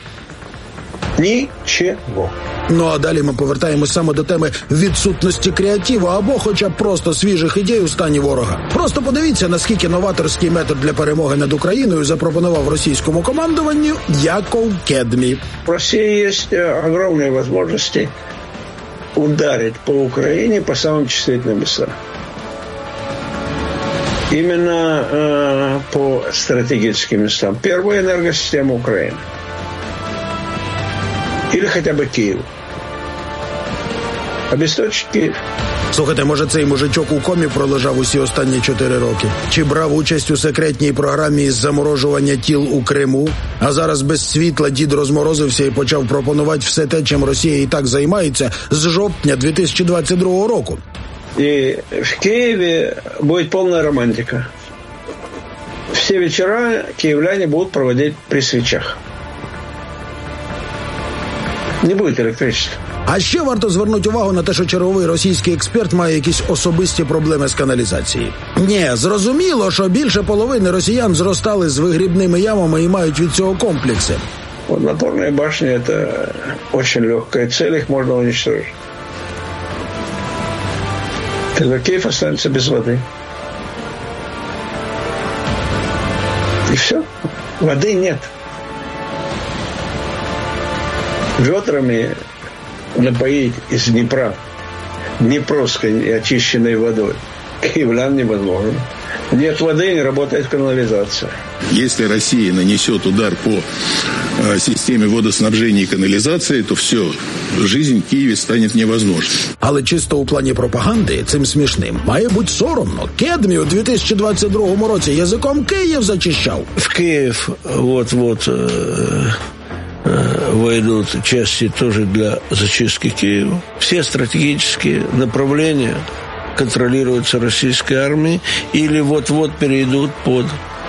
Нічого. Ну а далі ми повертаємось саме до теми відсутності креативу або хоча б просто свіжих ідей у стані ворога. Просто подивіться, наскільки новаторський метод для перемоги над Україною запропонував російському командуванню Яков Кедмі. В Росії є огромні можливості ударити по Україні по самим чувствительным местам. Именно э, по стратегическим местам. Первая энергосистема Украины. Или хотя бы Киев. Обесточить Київ. Слухайте, може цей мужичок у комі пролежав усі останні чотири роки? Чи брав участь у секретній програмі із заморожування тіл у Криму? А зараз без світла дід розморозився і почав пропонувати все те, чим Росія і так займається з жовтня дві тисячі двадцять другого року. И в Киеве будет полная романтика. Все вечера киевляне будут проводить при свечах. Не буде електричества. А ще варто звернути увагу на те, що черговий російський експерт має якісь особисті проблеми з каналізацією. Ні, зрозуміло, що більше половини росіян зростали з вигрібними ямами і мають від цього комплекси. Водонапорные башни – это очень легкая цель, их можно уничтожить. Тогда Киев останется без воды. И все. Воды нет. Ведрами напоить из Днепра днепровской очищенной водой киевлян невозможно. Нет воды, не работает канализация. Если Россия нанесет удар по э, системе водоснабжения и канализации, то все, жизнь в Києві стане невозможною. Але чисто у плані пропаганди цим смішним має бути соромно. Кедмі у дві тисячі двадцять другому році язиком Київ зачищав. В Київ вот-вот э, э, войдут части тоже для зачистки Киева. Все стратегические направления контролируются российской армией или вот-вот перейдут под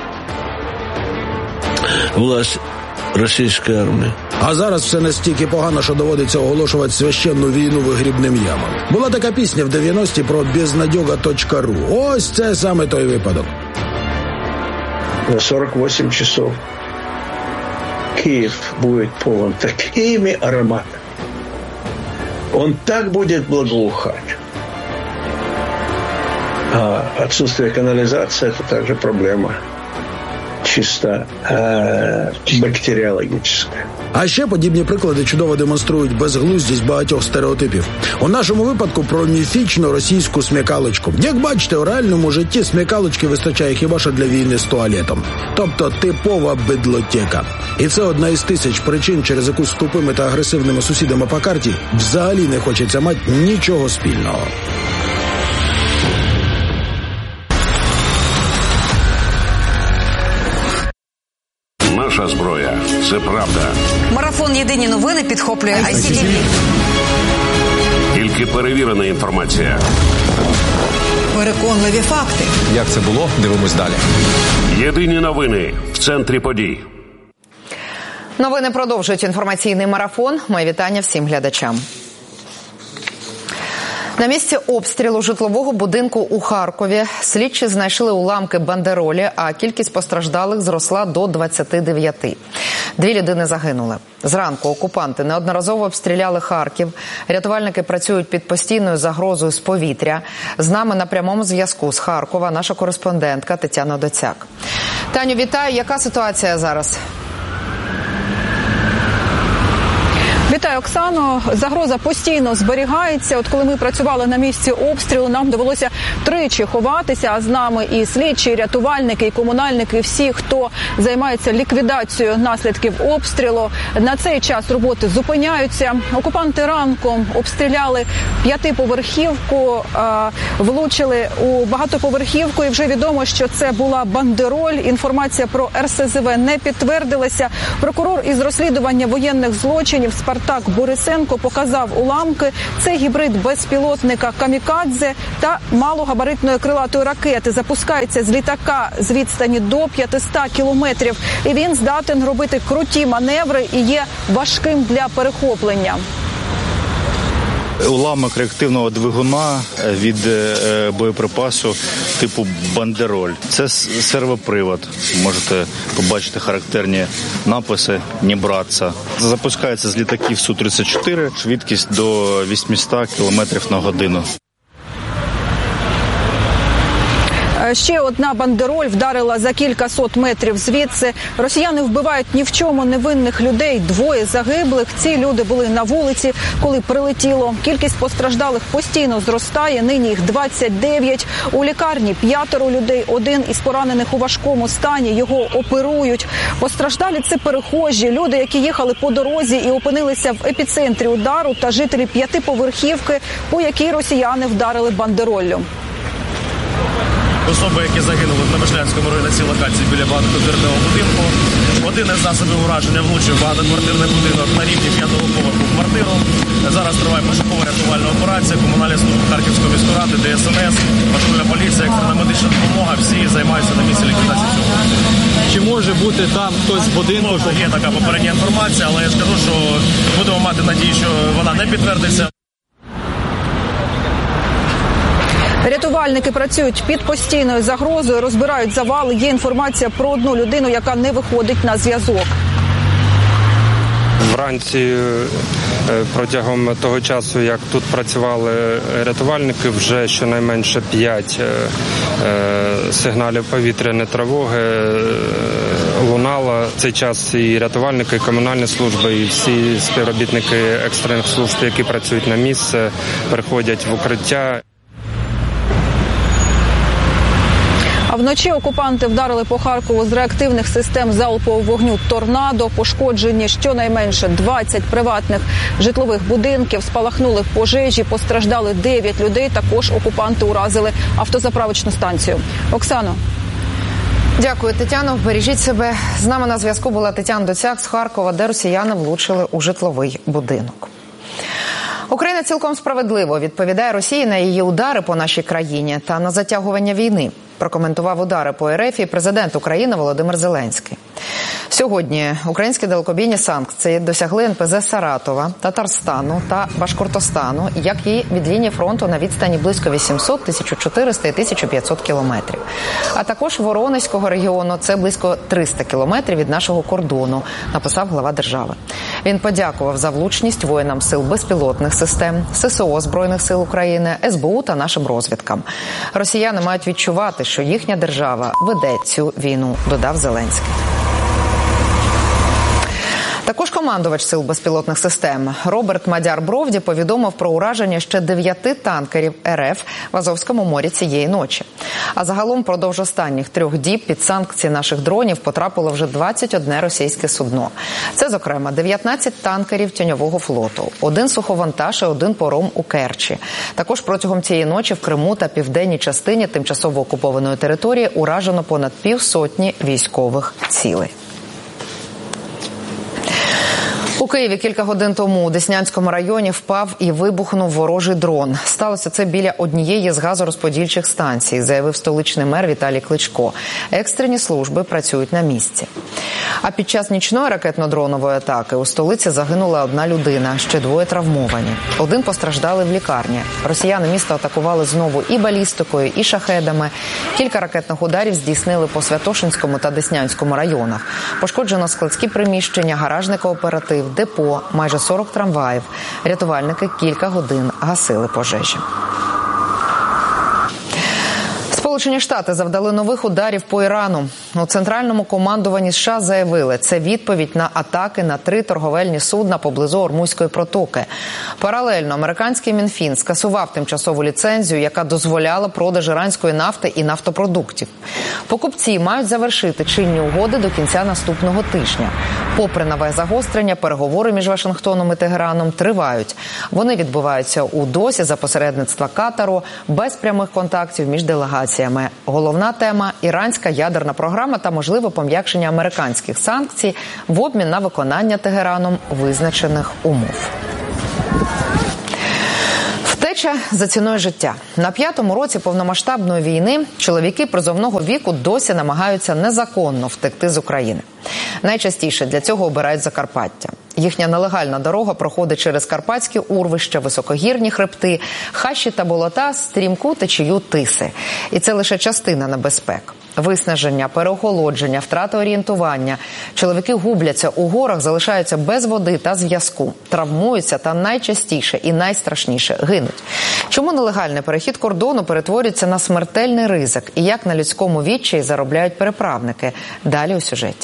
власть російської армії. А зараз все настільки погано, що доводиться оголошувати священну війну вигрібним ямам. Була така пісня в дев'яності про безнадьога точка ру. Ось це саме той випадок. За сорок восемь часов Киев будет полон такими ароматами. Он так будет благоухать. А отсутствие канализации – это также проблема чисто э, бактеріологічна. А ще подібні приклади чудово демонструють безглуздість багатьох стереотипів. У нашому випадку про міфічну російську смікалочку. Як бачите, у реальному житті смікалочки вистачає хіба що для війни з туалетом. Тобто типова бидлотека. І це одна із тисяч причин, через яку з тупими та агресивними сусідами по карті взагалі не хочеться мати нічого спільного. Наша зброя – це правда. Марафон «Єдині новини» підхоплює ай сі ті ві. Тільки перевірена інформація. Переконливі факти. Як це було? Дивимось далі. Єдині новини в центрі подій. Новини продовжують інформаційний марафон. Моє вітання всім глядачам. На місці обстрілу житлового будинку у Харкові слідчі знайшли уламки бандеролі, а кількість постраждалих зросла до двадцяти дев'яти. Дві людини загинули. Зранку окупанти неодноразово обстріляли Харків. Рятувальники працюють під постійною загрозою з повітря. З нами на прямому зв'язку з Харкова наша кореспондентка Тетяна Доцяк. Таню, вітаю. Яка ситуація зараз? Вітаю, Оксано. Загроза постійно зберігається. От коли ми працювали на місці обстрілу, нам довелося тричі ховатися, а з нами і слідчі, і рятувальники, і комунальники, і всі, хто займається ліквідацією наслідків обстрілу. На цей час роботи зупиняються. Окупанти ранком обстріляли п'ятиповерхівку, влучили у багатоповерхівку, і вже відомо, що це була бандероль. Інформація про ер ес зе ве не підтвердилася. Прокурор із розслідування воєнних злочинів Спартак Борисенко показав уламки. Це гібрид безпілотника «Камікадзе» та малогабаритної крилатої ракети. Запускається з літака з відстані до п'ятисот кілометрів. І він здатен робити круті маневри і є важким для перехоплення. Уламок реактивного двигуна від боєприпасу типу «Бандероль». Це сервопривод. Можете побачити характерні написи «Не браться». Запускається з літаків Су тридцять чотири, швидкість до вісімсот кілометрів на годину. Ще одна бандероль вдарила за кількасот метрів звідси. Росіяни вбивають ні в чому невинних людей. Двоє загиблих. Ці люди були на вулиці, коли прилетіло. Кількість постраждалих постійно зростає. Нині їх двадцять дев'ять. У лікарні п'ятеро людей. Один із поранених у важкому стані. Його оперують. Постраждалі – це перехожі. Люди, які їхали по дорозі і опинилися в епіцентрі удару, та жителі п'ятиповерхівки, по якій росіяни вдарили бандероллю. Особи, які загинули в Новошлянському районі на цій локації біля багатоквартирного будинку. Один із засобів ураження влучив багатоквартирний будинок на рівні п'ятого поверху в квартиру. Зараз триває пошукова рятувальна операція, комунальні служби Харківської міської ради, де ес ем ес, патрульна поліція, екстрена медична допомога. Всі займаються на місці ліквідації цього. Чи може бути там хтось з будинку? Може, є така попередня інформація, але я скажу, що будемо мати надію, що вона не підтвердиться. Рятувальники працюють під постійною загрозою, розбирають завали. Є інформація про одну людину, яка не виходить на зв'язок. Вранці протягом того часу, як тут працювали рятувальники, вже щонайменше п'ять сигналів повітряної тривоги лунало. В цей час і рятувальники, і комунальні служби, і всі співробітники екстрених служб, які працюють на місці, переходять в укриття. А вночі окупанти вдарили по Харкову з реактивних систем залпового вогню «Торнадо». Пошкоджені щонайменше двадцять приватних житлових будинків, спалахнули пожежі, постраждали дев'ять людей. Також окупанти уразили автозаправочну станцію. Оксано. Дякую, Тетяно. Бережіть себе. З нами на зв'язку була Тетяна Доцяк з Харкова, де росіяни влучили у житловий будинок. Україна цілком справедливо відповідає Росії на її удари по нашій країні та на затягування війни. Прокоментував удари по ер еф і президент України Володимир Зеленський. Сьогодні українські далекобійні санкції досягли ен пе зет Саратова, Татарстану та Башкортостану, як і від лінії фронту на відстані близько вісімсот, тисяча чотириста і тисяча п'ятсот кілометрів. А також Воронезького регіону – це близько триста кілометрів від нашого кордону, написав глава держави. Він подякував за влучність воїнам сил безпілотних систем, ес ес о Збройних сил України, ес бе у та нашим розвідкам. Росіяни мають відчувати, що їхня держава веде цю війну, додав Зеленський. Також командувач сил безпілотних систем Роберт Мадяр-Бровді повідомив про ураження ще дев'яти танкерів ер еф в Азовському морі цієї ночі. А загалом продовж останніх трьох діб під санкції наших дронів потрапило вже двадцять одне російське судно. Це, зокрема, дев'ятнадцять танкерів тіньового флоту, один суховантаж і один паром у Керчі. Також протягом цієї ночі в Криму та південній частині тимчасово окупованої території уражено понад півсотні військових цілей. Києві кілька годин тому у Деснянському районі впав і вибухнув ворожий дрон. Сталося це біля однієї з газорозподільчих станцій, заявив столичний мер Віталій Кличко. Екстрені служби працюють на місці. А під час нічної ракетно-дронової атаки у столиці загинула одна людина, ще двоє травмовані. Один постраждали в лікарні. Росіяни місто атакували знову і балістикою, і шахедами. Кілька ракетних ударів здійснили по Святошинському та Деснянському районах. Пошкоджено складські приміщення, гаражний кооператив, депо, майже сорок трамваїв. Рятувальники кілька годин гасили пожежі. Сполучені Штати завдали нових ударів по Ірану. У Центральному командуванні США заявили, це відповідь на атаки на три торговельні судна поблизу Ормузької протоки. Паралельно американський Мінфін скасував тимчасову ліцензію, яка дозволяла продаж іранської нафти і нафтопродуктів. Покупці мають завершити чинні угоди до кінця наступного тижня. Попри нове загострення, переговори між Вашингтоном і Тегераном тривають. Вони відбуваються у Досі за посередництва Катару, без прямих контактів між делегаціями. Головна тема – іранська ядерна програма та можливе пом'якшення американських санкцій в обмін на виконання Тегераном визначених умов. Втеча за ціною життя. На п'ятому році повномасштабної війни чоловіки призовного віку досі намагаються незаконно втекти з України. Найчастіше для цього обирають Закарпаття. Їхня нелегальна дорога проходить через карпатські урвища, високогірні хребти, хащі та болота, стрімку течію Тиси. І це лише частина небезпек. Виснаження, переохолодження, втрата орієнтування. Чоловіки губляться у горах, залишаються без води та зв'язку, травмуються та найчастіше і найстрашніше гинуть. Чому нелегальний перехід кордону перетворюється на смертельний ризик і як на людському відчаї заробляють переправники? Далі у сюжеті.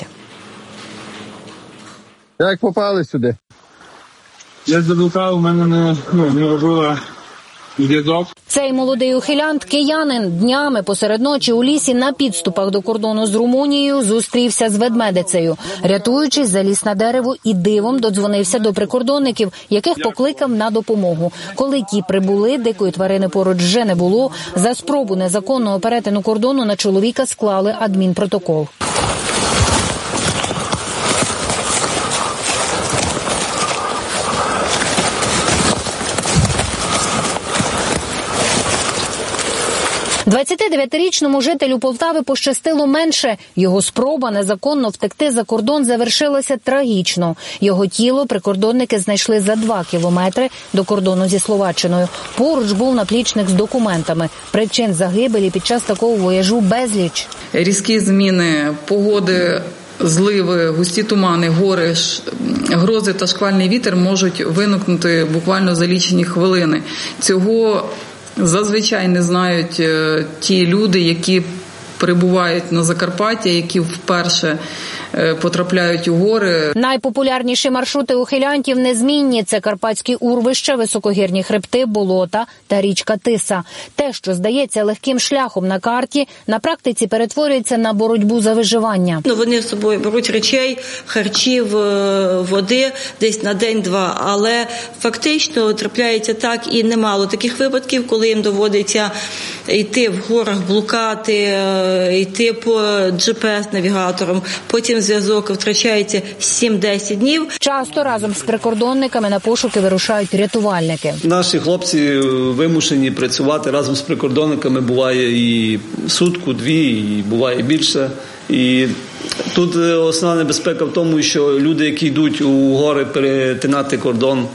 Як попали сюди? Я заблукав, у мене не, ну, не робила зв'язок. Цей молодий ухилянт, киянин, днями посеред ночі у лісі на підступах до кордону з Румунією зустрівся з ведмедицею. Рятуючись, заліз на дерево і дивом додзвонився до прикордонників, яких покликав на допомогу. Коли ті прибули, дикої тварини поруч вже не було. За спробу незаконного перетину кордону на чоловіка склали адмінпротокол. двадцятидев'ятирічному жителю Полтави пощастило менше. Його спроба незаконно втекти за кордон завершилася трагічно. Його тіло прикордонники знайшли за два кілометри до кордону зі Словаччиною. Поруч був наплічник з документами. Причин загибелі під час такого вояжу безліч. Різкі зміни погоди, зливи, густі тумани, гори, грози та шквальний вітер можуть виникнути буквально за лічені хвилини. Цього зазвичай не знають ті люди, які прибувають на Закарпаття, які вперше потрапляють у гори. Найпопулярніші маршрути ухилянтів незмінні – це карпатські урвища, високогірні хребти, болота та річка Тиса. Те, що здається легким шляхом на карті, на практиці перетворюється на боротьбу за виживання. Ну, вони з собою беруть речей, харчів, води десь на день-два, але фактично трапляється так і немало таких випадків, коли їм доводиться йти в горах, блукати, йти по джі пі ес-навігаторам, потім зв'язок втрачається сім-десять днів. Часто разом з прикордонниками на пошуки вирушають рятувальники. Наші хлопці вимушені працювати разом з прикордонниками, буває і сутку, дві, і буває більше. І тут основна небезпека в тому, що люди, які йдуть у гори перетинати кордон,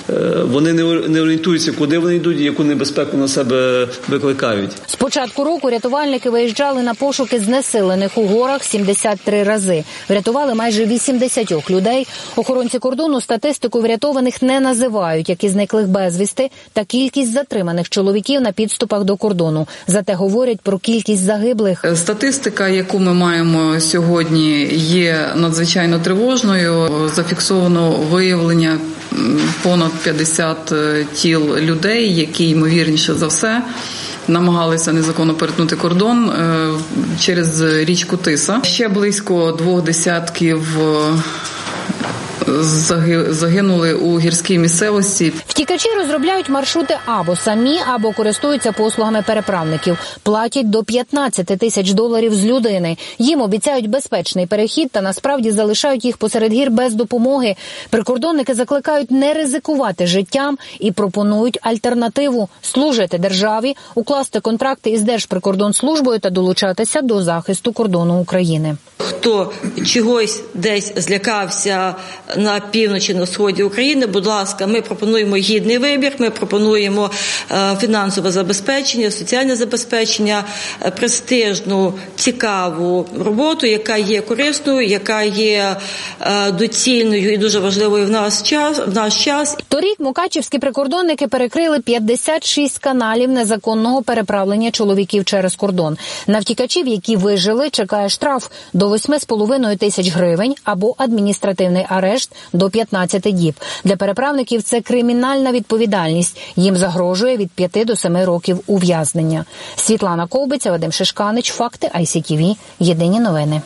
вони не орієнтуються, куди вони йдуть і яку небезпеку на себе викликають. З початку року рятувальники виїжджали на пошуки знесилених у горах сімдесят три рази. Врятували майже вісімдесят людей. Охоронці кордону статистику врятованих не називають, як і зниклих безвісти, та кількість затриманих чоловіків на підступах до кордону. Зате говорять про кількість загиблих. Статистика, яку ми маємо сьогодні, є надзвичайно тривожною. Зафіксовано виявлення понад п'ятдесят тіл людей, які, ймовірніше за все, намагалися незаконно перетнути кордон через річку Тиса. Ще близько двох десятків загинули у гірській місцевості. Втікачі розробляють маршрути або самі, або користуються послугами переправників. Платять до п'ятнадцять тисяч доларів з людини. Їм обіцяють безпечний перехід та насправді залишають їх посеред гір без допомоги. Прикордонники закликають не ризикувати життям і пропонують альтернативу – служити державі, укласти контракти із Держприкордонслужбою та долучатися до захисту кордону України. Хто чогось десь злякався на півночі, на сході України, будь ласка, ми пропонуємо гідний вибір, ми пропонуємо фінансове забезпечення, соціальне забезпечення, престижну, цікаву роботу, яка є корисною, яка є доцільною і дуже важливою в наш час. В наш час. Торік мукачівські прикордонники перекрили п'ятдесят шість каналів незаконного переправлення чоловіків через кордон. На втікачів, які вижили, чекає штраф до восьми з половиною тисяч гривень або адміністративний арешт до п'ятнадцяти діб. Для переправників це кримінальна відповідальність. Їм загрожує від п'яти до семи років ув'язнення. Світлана Ковбиця, Вадим Шишканич, Факти, ай сі ті ві, Єдині новини.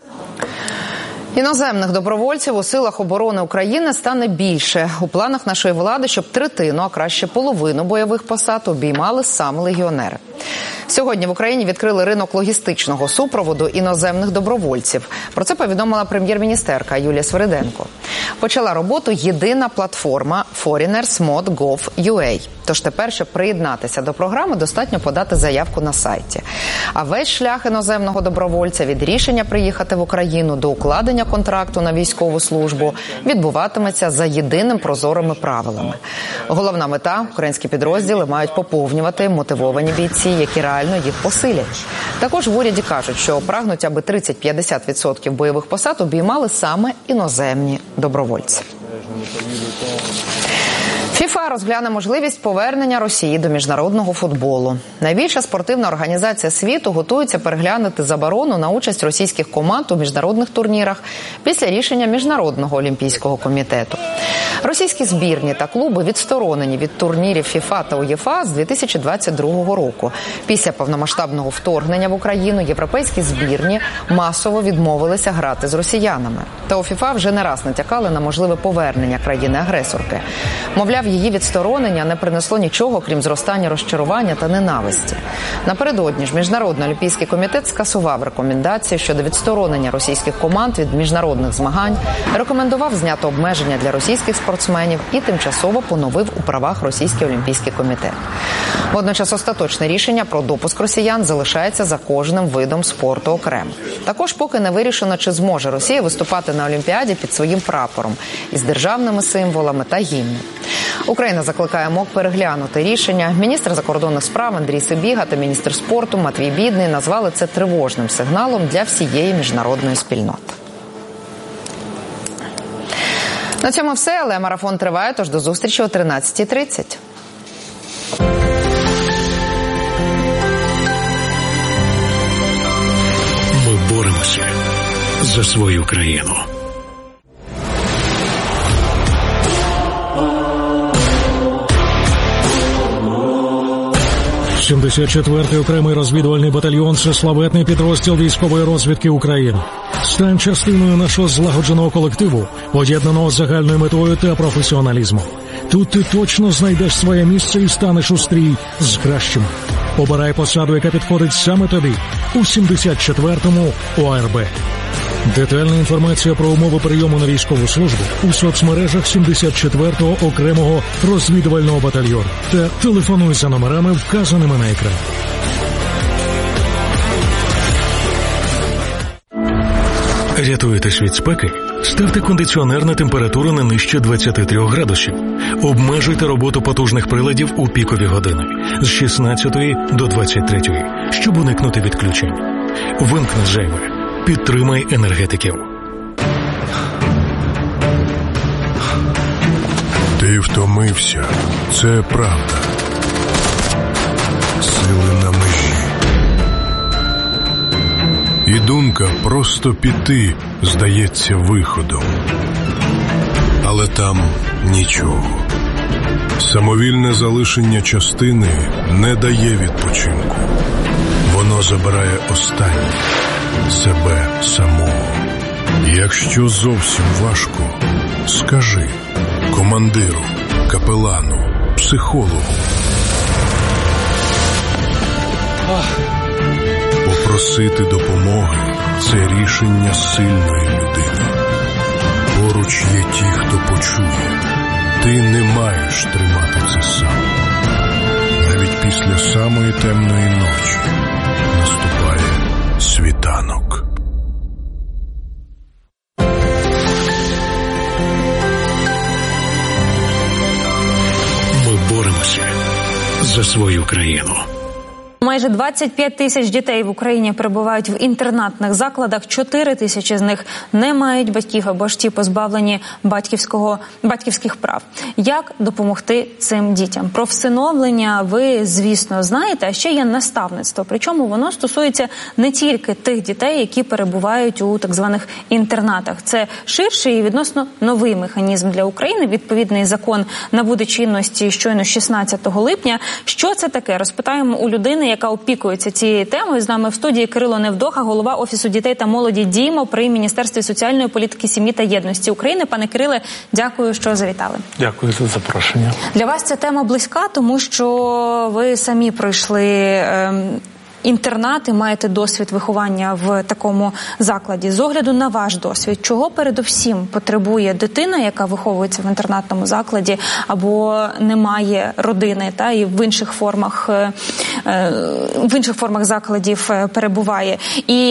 Іноземних добровольців у силах оборони України стане більше. У планах нашої влади, щоб третину, а краще половину бойових посад обіймали саме легіонери. Сьогодні в Україні відкрили ринок логістичного супроводу іноземних добровольців. Про це повідомила прем'єр-міністерка Юлія Свириденко. Почала роботу єдина платформа форінерс мод крапка гов крапка ю а. Тож тепер, щоб приєднатися до програми, достатньо подати заявку на сайті. А весь шлях іноземного добровольця від рішення приїхати в Україну до укладення контракту на військову службу відбуватиметься за єдиним прозорими правилами. Головна мета – українські підрозділи мають поповнювати мотивовані бійці, які реально їх посилять. Також в уряді кажуть, що прагнуть, аби тридцять-п'ятдесят відсотків бойових посад обіймали саме іноземні добровольці. ФІФА розгляне можливість повернення Росії до міжнародного футболу. Найбільша спортивна організація світу готується переглянути заборону на участь російських команд у міжнародних турнірах після рішення Міжнародного олімпійського комітету. Російські збірні та клуби відсторонені від турнірів ФІФА та УЄФА з дві тисячі двадцять другого року. Після повномасштабного вторгнення в Україну європейські збірні масово відмовилися грати з росіянами. Та у ФІФА вже не раз натякали на можливе повернення країни-агресорки. Мовляв, її відсторонення не принесло нічого, крім зростання розчарування та ненависті. Напередодні ж Міжнародний олімпійський комітет скасував рекомендації щодо відсторонення російських команд від міжнародних змагань, рекомендував зняти обмеження для російських спортсменів і тимчасово поновив у правах Російський олімпійський комітет. Водночас остаточне рішення про допуск росіян залишається за кожним видом спорту окремо. Також поки не вирішено, чи зможе Росія виступати на Олімпіаді під своїм прапором із державними символами та гімном. Україна закликає МОК переглянути рішення. Міністр закордонних справ Андрій Сибіга та міністр спорту Матвій Бідний назвали це тривожним сигналом для всієї міжнародної спільноти. На цьому все, але марафон триває, тож до зустрічі о тринадцятій тридцять. Ми боремося за свою країну. сімдесят четвертий окремий розвідувальний батальйон – це славетний підрозділ військової розвідки України. Стань частиною нашого злагодженого колективу, поєднаного з загальною метою та професіоналізмом. Тут ти точно знайдеш своє місце і станеш у стрій з кращими. Обирай посаду, яка підходить саме тобі у сімдесят четвертому О А Р Б. Детальна інформація про умови прийому на військову службу у соцмережах сімдесят четвертого окремого розвідувального батальйону та телефонуй за номерами, вказаними на екрані. Рятуєтесь від спеки? Ставте кондиціонер на температуру не нижче двадцяти трьох градусів. Обмежуйте роботу потужних приладів у пікові години з шістнадцятої до двадцять третьої, щоб уникнути відключень. Вимкни зайве. Підтримай енергетиків. Ти втомився. Це правда. Сили на межі. І думка просто піти здається виходом. Але там нічого. Самовільне залишення частини не дає відпочинку. Воно забирає останнє. Себе самого. Якщо зовсім важко, Скажи командиру, капелану, психологу. Попросити допомоги – це рішення сильної людини. Поруч є ті, хто почує. Ти не маєш тримати це сам. Навіть після самої темної ночі наступає світанок. Ми боремося за свою країну. Майже двадцять п'ять тисяч дітей в Україні перебувають в інтернатних закладах, чотири тисячі з них не мають батьків або ж ті позбавлені батьківського, батьківських прав. Як допомогти цим дітям? Про всиновлення ви, звісно, знаєте, а ще є наставництво. Причому воно стосується не тільки тих дітей, які перебувають у так званих інтернатах. Це ширший і відносно новий механізм для України. Відповідний закон набуде чинності щойно шістнадцятого липня. Що це таке? Розпитаємо у людини, яка опікується цією темою. З нами в студії Кирило Невдоха, голова Офісу дітей та молоді «Діємо» при Міністерстві соціальної політики, сім'ї та єдності України. Пане Кириле, дякую, що завітали. Дякую за запрошення. Для вас ця тема близька, тому що ви самі пройшли ем, інтернат і маєте досвід виховання в такому закладі. З огляду на ваш досвід, чого передусім потребує дитина, яка виховується в інтернатному закладі, або не має родини, та і в інших формах, в інших формах закладів перебуває? І